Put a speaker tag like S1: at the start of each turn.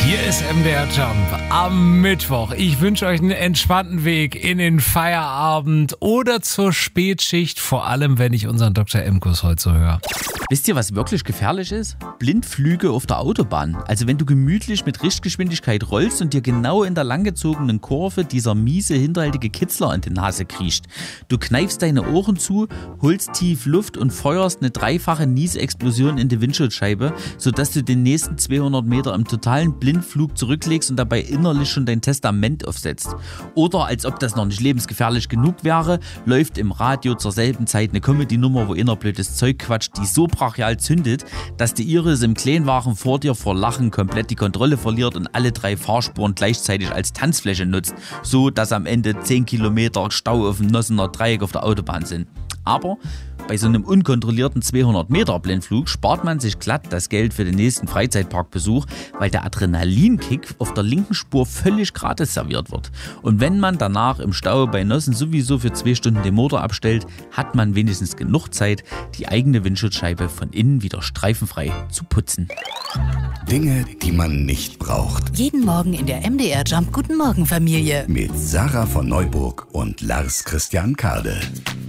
S1: Hier ist MDR Jump am Mittwoch. Ich wünsche euch einen entspannten Weg in den Feierabend oder zur Spätschicht, vor allem wenn ich unseren Dr. Emkus heute so höre.
S2: Wisst ihr, was wirklich gefährlich ist? Blindflüge auf der Autobahn. Also wenn du gemütlich mit Richtgeschwindigkeit rollst und dir genau in der langgezogenen Kurve dieser miese, hinterhältige Kitzler in die Nase kriecht. Du kneifst deine Ohren zu, holst tief Luft und feuerst eine dreifache Niesexplosion in die Windschutzscheibe, sodass du den nächsten 200 Meter im totalen Blindflug zurücklegst und dabei innerlich schon dein Testament aufsetzt. Oder, als ob das noch nicht lebensgefährlich genug wäre, läuft im Radio zur selben Zeit eine Comedy-Nummer, wo einer blödes Zeug quatscht, die so brachial zündet, dass die Iris im Kleinwagen vor dir vor Lachen komplett die Kontrolle verliert und alle 3 Fahrspuren gleichzeitig als Tanzfläche nutzt, so dass am Ende 10 Kilometer Stau auf dem Nossener Dreieck auf der Autobahn sind. Aber bei so einem unkontrollierten 200 Meter Blindflug spart man sich glatt das Geld für den nächsten Freizeitparkbesuch, weil der Adrenalinkick auf der linken Spur völlig gratis serviert wird. Und wenn man danach im Stau bei Nossen sowieso für 2 Stunden den Motor abstellt, hat man wenigstens genug Zeit, die eigene Windschutzscheibe von innen wieder streifenfrei zu putzen.
S3: Dinge, die man nicht braucht.
S4: Jeden Morgen in der MDR Jump Guten Morgen Familie.
S3: Mit Sarah von Neuburg und Lars Christian Kade.